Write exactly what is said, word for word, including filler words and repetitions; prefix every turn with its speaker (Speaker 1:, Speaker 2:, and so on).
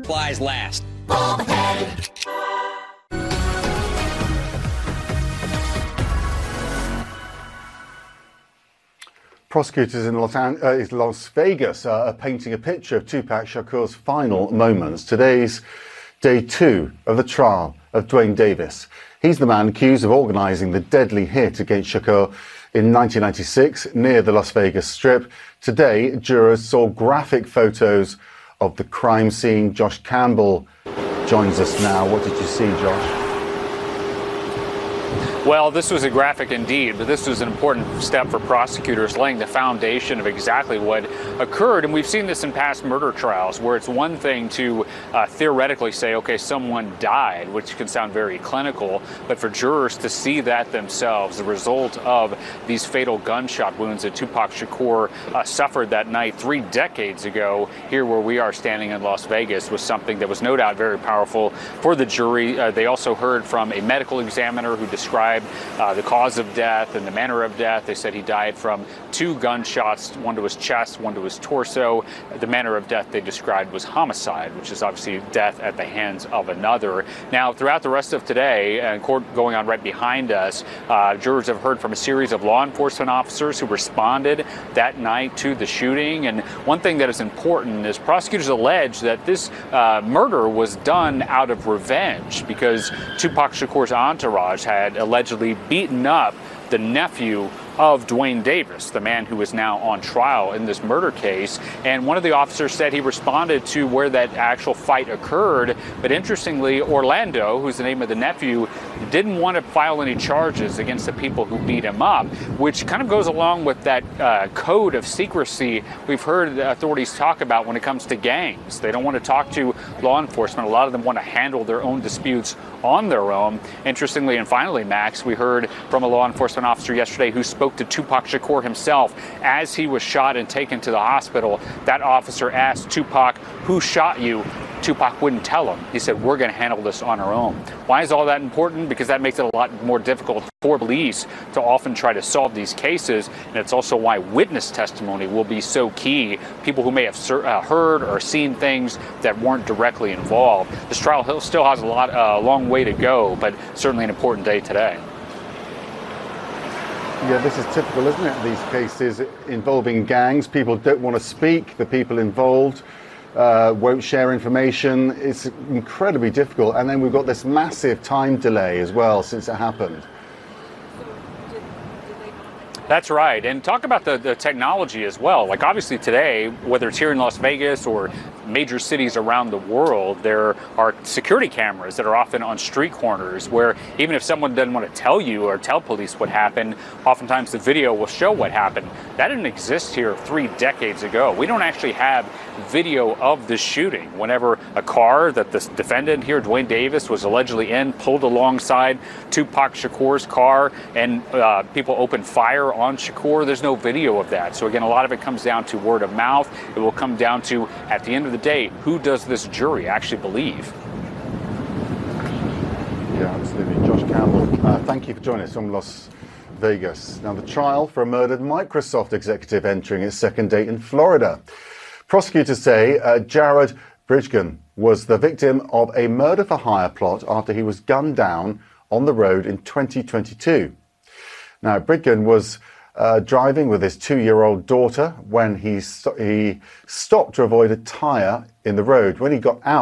Speaker 1: supplies last.
Speaker 2: Bob ahead.
Speaker 3: Prosecutors in Los, An- uh, Las Vegas uh, are painting a picture of Tupac Shakur's final moments. Today's day two of the trial of Duane Davis. He's the man accused of organising the deadly hit against Shakur in nineteen ninety-six near the Las Vegas Strip. Today, jurors saw graphic photos of the crime scene. Josh Campbell joins us now. What did you see, Josh?
Speaker 4: Well, this was a graphic indeed, but this was an important step for prosecutors, laying the foundation of exactly what occurred. And we've seen this in past murder trials, where it's one thing to uh, theoretically say, okay, someone died, which can sound very clinical, but for jurors to see that themselves, the result of these fatal gunshot wounds that Tupac Shakur uh, suffered that night three decades ago, here where we are standing in Las Vegas, was something that was no doubt very powerful for the jury. Uh, they also heard from a medical examiner who described Uh, the cause of death and the manner of death. They said he died from two gunshots, one to his chest, one to his torso. The manner of death they described was homicide, which is obviously death at the hands of another. Now, throughout the rest of today, and court going on right behind us, uh, jurors have heard from a series of law enforcement officers who responded that night to the shooting. And one thing that is important is prosecutors allege that this uh, murder was done out of revenge because Tupac Shakur's entourage had allegedly beaten up the nephew of Duane Davis, the man who is now on trial in this murder case. And one of the officers said he responded to where that actual fight occurred. But interestingly, Orlando, who's the name of the nephew, didn't want to file any charges against the people who beat him up, which kind of goes along with that uh, code of secrecy we've heard the authorities talk about when it comes to gangs. They don't want to talk to law enforcement. A lot of them want to handle their own disputes on their own. Interestingly, and finally, Max, we heard from a law enforcement officer yesterday who spoke to Tupac Shakur himself as he was shot and taken to the hospital. That officer asked Tupac, "Who shot you?" Tupac wouldn't tell him. He said, "We're going to handle this on our own." Why is all that important? Because that makes it a lot more difficult for police to often try to solve these cases. And it's also why witness testimony will be so key. People who may have uh, heard or seen things that weren't directly involved. This trial still has a lot, a uh, long way to go, but certainly an important day today.
Speaker 3: Yeah, this is typical, isn't it? These cases involving gangs. People don't want to speak. The people involved uh, won't share information. It's incredibly difficult. And then we've got this massive time delay as well since it happened.
Speaker 4: That's right. And talk about the, the technology as well. Like obviously today, whether it's here in Las Vegas or major cities around the world, there are security cameras that are often on street corners where even if someone doesn't want to tell you or tell police what happened, oftentimes the video will show what happened. That didn't exist here three decades ago. We don't actually have video of the shooting. Whenever a car that the defendant here, Duane Davis, was allegedly in, pulled alongside Tupac Shakur's car and uh, people opened fire on Shakur, there's no video of that. So again, a lot of it comes down to word of mouth. It will come down to, at the end of the day, who does this jury actually believe?
Speaker 3: Yeah, absolutely. Josh Campbell, uh, thank you for joining us from Las Vegas. Now, the trial for a murdered Microsoft executive entering its second day in Florida. Prosecutors say uh, Jared Bridgen was the victim of a murder-for-hire plot after he was gunned down on the road in twenty twenty-two. Now, Bridgen was Uh, driving with his two-year-old daughter when he, st- he stopped to avoid a tyre in the road. When he got out,